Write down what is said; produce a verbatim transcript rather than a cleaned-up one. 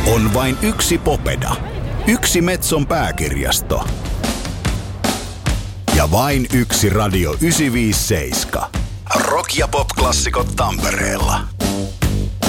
On vain yksi Popeda, yksi Metson pääkirjasto ja vain yksi Radio yhdeksänsataaviisikymmentäseitsemän. Rock- ja pop-klassikot Tampereella.